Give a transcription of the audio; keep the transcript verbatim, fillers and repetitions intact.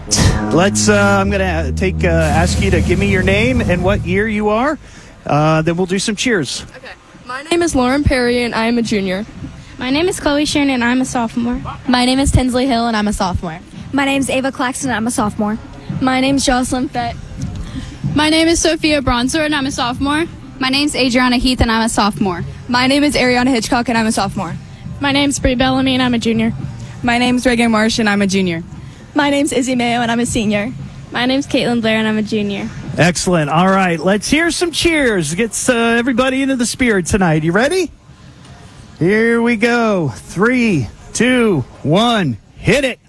Let's. Uh, I'm going to take uh, ask you to give me your name and what year you are. Uh, then we'll do some cheers. Okay. My name is Lauren Perry, and I am a junior. My name is Chloe Sharon, and I'm a sophomore. My name is Tinsley Hill, and I'm a sophomore. My name is Ava Claxton, and I'm a sophomore. My name is Jocelyn Fett. My name is Sophia Bronzer, and I'm a sophomore. My name is Adriana Heath, and I'm a sophomore. My name is Ariana Hitchcock, and I'm a sophomore. My name's Brie Bellamy, and I'm a junior. My name is Reagan Marsh, and I'm a junior. My name's Izzy Mayo, and I'm a senior. My name's Caitlin Blair, and I'm a junior. Excellent. All right, let's hear some cheers. Gets uh, everybody into the spirit tonight. You ready? Here we go. Three, two, one, hit it.